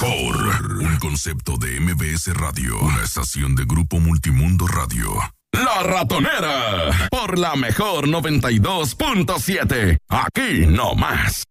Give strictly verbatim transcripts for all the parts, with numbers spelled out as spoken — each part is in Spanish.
mejor. Un concepto de M B S Radio. Una estación de Grupo Multimundo Radio. La Ratonera. Por la mejor noventa y dos punto siete. Aquí no más.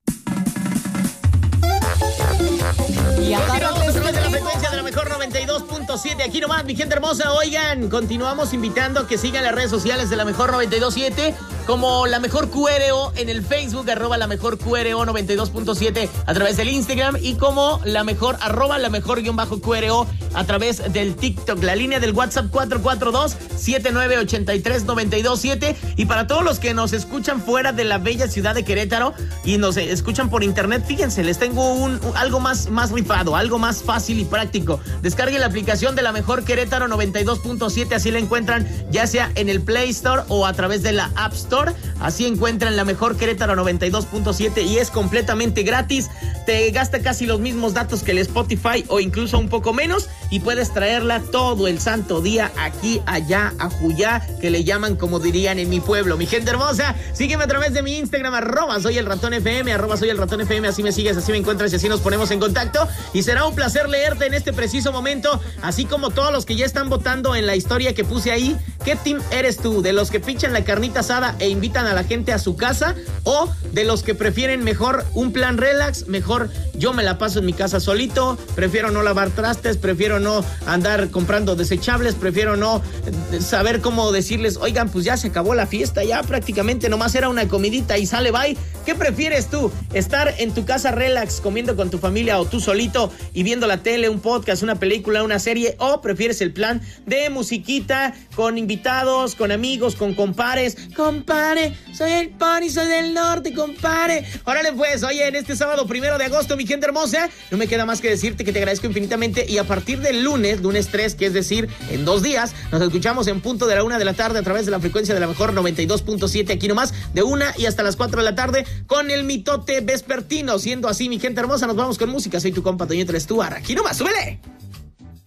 Y continuamos a través de la frecuencia de la mejor noventa y dos punto siete. Aquí nomás, mi gente hermosa. Oigan, continuamos invitando a que sigan las redes sociales de la mejor noventa y dos punto siete, como la mejor Q R O en el Facebook, arroba la mejor Q R O noventa y dos punto siete a través del Instagram, y como la mejor, arroba la mejor guión bajo Q R O a través del TikTok. La línea del WhatsApp cuatro cuatro dos, siete nueve ocho tres, nueve dos siete. Y para todos los que nos escuchan fuera de la bella ciudad de Querétaro y nos escuchan por internet, fíjense, les tengo un, un algo más, más rifado, algo más fácil y práctico. Descarguen la aplicación de la mejor Querétaro noventa y dos punto siete, así la encuentran ya sea en el Play Store o a través de la App Store. Así encuentran la mejor Querétaro noventa y dos punto siete y es completamente gratis. Te gasta casi los mismos datos que el Spotify o incluso un poco menos, y puedes traerla todo el santo día aquí, allá, ajuyá, que le llaman como dirían en mi pueblo. Mi gente hermosa, sígueme a través de mi Instagram, arroba soy el ratón F M, arroba soy el ratón F M, así me sigues, así me encuentras y así nos ponemos en contacto. Y será un placer leerte en este preciso momento, así como todos los que ya están votando en la historia que puse ahí. ¿Qué team eres tú? ¿De los que pinchan la carnita asada e invitan a la gente a su casa, o de los que prefieren mejor un plan relax, mejor yo me la paso en mi casa solito, prefiero no lavar trastes, prefiero no andar comprando desechables, prefiero no saber cómo decirles, oigan, pues ya se acabó la fiesta, ya prácticamente nomás era una comidita y sale bye? ¿Qué prefieres tú? ¿Estar en tu casa relax comiendo con tu familia o tú solito y viendo la tele, un podcast, una película, una serie, o prefieres el plan de musiquita con invitados, con amigos, con compares? Compare, soy el Pony, soy del norte, compare. Órale pues, oye, en este sábado primero de agosto, mi gente hermosa, no me queda más que decirte que te agradezco infinitamente, y a partir del lunes, lunes tres, que es decir, en dos días, nos escuchamos en punto de la una de la tarde a través de la frecuencia de la mejor noventa y dos punto siete, aquí nomás, de una y hasta las cuatro de la tarde, con el mitote vespertino. Siendo así, mi gente hermosa, nos vamos con música. Soy tu compa Toñito Estuar, aquí nomás, súbele.